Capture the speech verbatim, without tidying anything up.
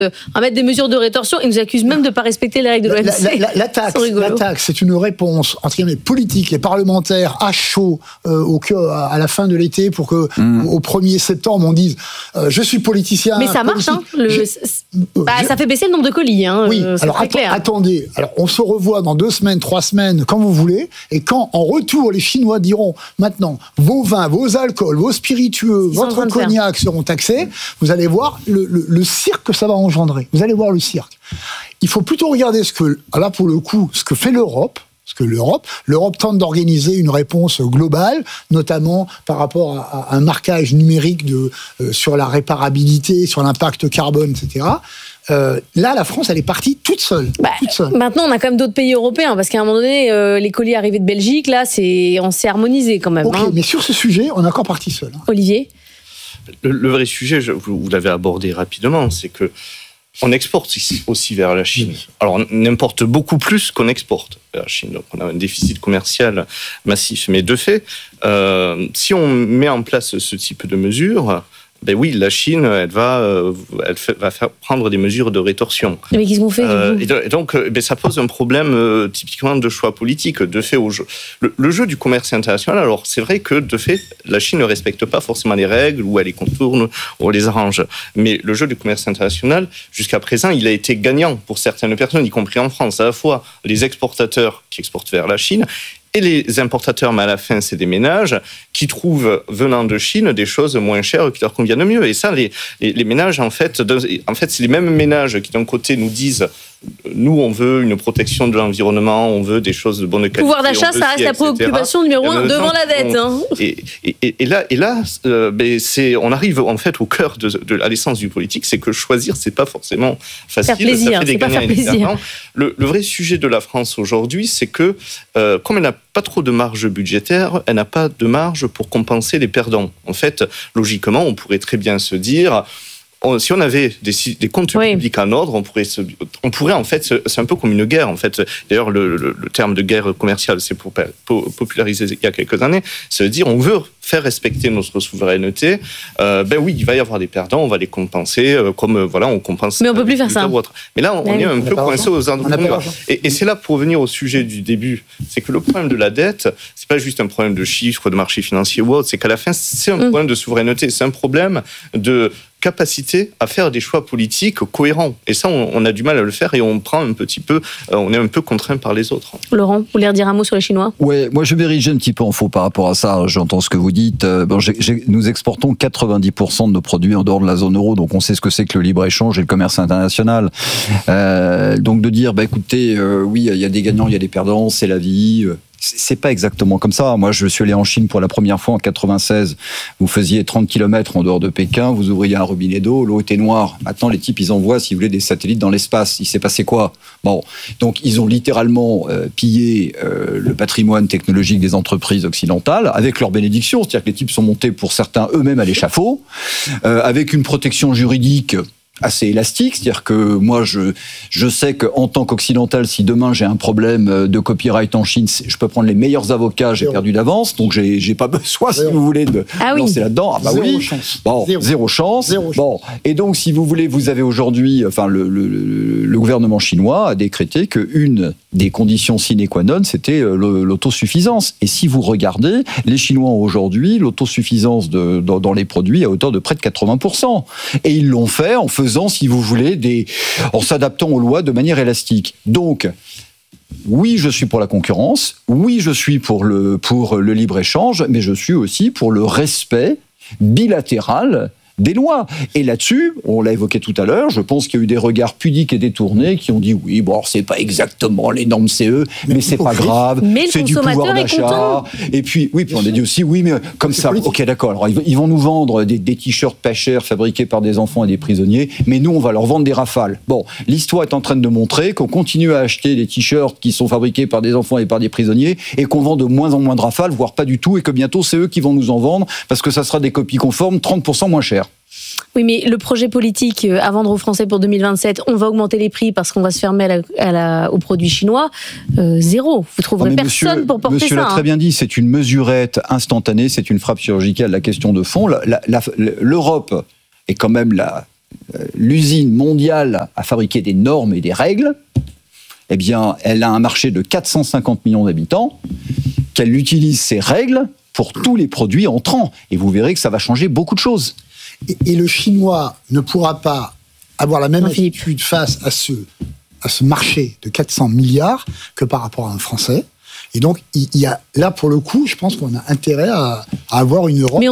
à mettre des mesures de rétorsion. Ils nous accusent même de ne pas respecter les règles de l'O M C. La, la, la, la, taxe, la taxe, c'est une réponse entre guillemets politique, les parlementaires à chaud euh, au cœur, à la fin de l'été pour que mmh. au premier septembre on dise euh, je suis politicien. Mais ça marche, hein, le, bah, ça fait baisser le nombre de colis. Hein, oui, c'est alors très att- clair. attendez, alors on se revoit dans deux semaines, trois semaines, quand vous voulez, et quand en retour les Chinois diront maintenant vos vins, vos alcools, vos spiritueux, Ils votre cognac seront taxés, vous allez voir le, le, le cirque que ça va engendrer. Vous allez voir le cirque. Il faut plutôt regarder ce que, là pour le coup, ce que fait l'Europe. Parce que l'Europe, l'Europe tente d'organiser une réponse globale, notamment par rapport à, à un marquage numérique de, euh, sur la réparabilité, sur l'impact carbone, et cetera. Euh, là, la France, elle est partie toute seule, bah, toute seule. Maintenant, on a quand même d'autres pays européens, parce qu'à un moment donné, euh, les colis arrivés de Belgique, là, c'est, on s'est harmonisé quand même. Ok, hein. mais sur ce sujet, on est encore parti seul. Hein. Olivier ? le, le vrai sujet, je, vous, vous l'avez abordé rapidement, c'est que on exporte aussi vers la Chine. Alors, on importe beaucoup plus qu'on exporte vers la Chine. Donc, on a un déficit commercial massif. Mais de fait, euh, si on met en place ce type de mesures, ben oui, la Chine, elle va, euh, elle fait, va faire prendre des mesures de rétorsion. Mais qu'est-ce qu'on fait euh, Et donc, ben, ça pose un problème euh, typiquement de choix politique. De fait, au jeu. Le, le jeu du commerce international, alors c'est vrai que de fait, la Chine ne respecte pas forcément les règles, ou elle les contourne, ou elle les arrange. Mais le jeu du commerce international, jusqu'à présent, il a été gagnant pour certaines personnes, y compris en France, à la fois les exportateurs qui exportent vers la Chine, et les importateurs, mais à la fin, c'est des ménages qui trouvent, venant de Chine, des choses moins chères qui leur conviennent mieux. Et ça, les, les, les ménages, en fait, en fait, c'est les mêmes ménages qui, d'un côté, nous disent nous, on veut une protection de l'environnement, on veut des choses de bonne qualité. Pouvoir d'achat, ça reste la préoccupation numéro un devant la dette. Hein. Et, et, et là, et là euh, ben c'est, on arrive en fait au cœur de, de à l'essence du politique, c'est que choisir, c'est pas forcément facile. Faire plaisir, ça fait des c'est pas faire plaisir. Le, le vrai sujet de la France aujourd'hui, c'est que euh, comme elle n'a pas trop de marge budgétaire, elle n'a pas de marge pour compenser les perdants. En fait, logiquement, on pourrait très bien se dire... On, si on avait des, des comptes oui. publics en ordre, on pourrait, se, on pourrait en fait, c'est un peu comme une guerre en fait. D'ailleurs, le, le, le terme de guerre commerciale, c'est pour, pour, popularisé il y a quelques années. Ça veut dire on veut faire respecter notre souveraineté. Euh, ben oui, il va y avoir des perdants, on va les compenser euh, comme euh, voilà, on compense. Mais on peut plus faire ça. Mais là, on, on est un peu coincé aux endroits. Et, et c'est là pour revenir au sujet du début, c'est que le problème de la dette, c'est pas juste un problème de chiffres, de marché financier ou autre. C'est qu'à la fin, c'est un mmh. problème de souveraineté, c'est un problème de capacité à faire des choix politiques cohérents. Et ça, on, on a du mal à le faire et on prend un petit peu, euh, on est un peu contraint par les autres. Laurent, vous voulez redire un mot sur les Chinois ? Ouais, moi je m'érige un petit peu en faux par rapport à ça. J'entends ce que vous dites. Euh, bon, j'ai, j'ai, nous exportons quatre-vingt-dix pour cent de nos produits en dehors de la zone euro, donc on sait ce que c'est que le libre-échange et le commerce international. Euh, donc de dire, bah écoutez, euh, oui, il y a des gagnants, il y a des perdants, c'est la vie. Euh, C'est pas exactement comme ça. Moi, je suis allé en Chine pour la première fois en quatre-vingt-seize. Vous faisiez trente kilomètres en dehors de Pékin, vous ouvriez un robinet d'eau, l'eau était noire. Maintenant, les types, ils envoient, si vous voulez, des satellites dans l'espace. Il s'est passé quoi ? Bon, donc ils ont littéralement euh, pillé euh, le patrimoine technologique des entreprises occidentales avec leur bénédiction. C'est-à-dire que les types sont montés, pour certains, eux-mêmes à l'échafaud, euh, avec une protection juridique assez élastique, c'est-à-dire que moi je je sais qu'en tant qu'occidental, si demain j'ai un problème de copyright en Chine, je peux prendre les meilleurs avocats, j'ai zéro. perdu d'avance, donc j'ai j'ai pas besoin, zéro. si vous voulez, de ah oui. lancer là-dedans. Ah bah zéro oui, chance. bon, zéro, zéro chance. Zéro bon, chance. Et donc si vous voulez, vous avez aujourd'hui, enfin le le, le, le gouvernement chinois a décrété que une des conditions sine qua non, c'était le, l'autosuffisance. Et si vous regardez, les Chinois ont aujourd'hui l'autosuffisance de, dans, dans les produits à hauteur de près de quatre-vingts pour cent. Et ils l'ont fait en faisant, si vous voulez, des, en s'adaptant aux lois de manière élastique. Donc, oui, je suis pour la concurrence, oui, je suis pour le, pour le libre-échange, mais je suis aussi pour le respect bilatéral des lois. Et là-dessus, on l'a évoqué tout à l'heure, je pense qu'il y a eu des regards pudiques et détournés qui ont dit oui, bon, alors c'est pas exactement les normes C E, mais, mais c'est pas grave, mais c'est du pouvoir d'achat. Et puis, oui, puis on a dit aussi oui, mais comme ça, ok, d'accord. Alors ils vont nous vendre des, des t-shirts pas chers fabriqués par des enfants et des prisonniers, mais nous, on va leur vendre des rafales. Bon, l'histoire est en train de montrer qu'on continue à acheter des t-shirts qui sont fabriqués par des enfants et par des prisonniers, et qu'on vend de moins en moins de rafales, voire pas du tout, et que bientôt c'est eux qui vont nous en vendre parce que ça sera des copies conformes trente pour cent moins chères. Oui, mais le projet politique à vendre aux Français pour deux mille vingt-sept, on va augmenter les prix parce qu'on va se fermer à la, à la, aux produits chinois, euh, zéro. Vous trouverez personne monsieur, pour porter monsieur ça. Monsieur l'a hein. très bien dit, c'est une mesurette instantanée, c'est une frappe chirurgicale. La question de fond, la, la, la, l'Europe est quand même la... l'usine mondiale à fabriquer des normes et des règles, eh bien, elle a un marché de quatre cent cinquante millions d'habitants, qu'elle utilise ces règles pour tous les produits entrants. Et vous verrez que ça va changer beaucoup de choses. Et, et le Chinois ne pourra pas avoir la même Non, Philippe. attitude face à ce, à ce marché de quatre cents milliards que par rapport à un Français. Et donc, il y a, là, pour le coup, je pense qu'on a intérêt à, à avoir une Europe... Mais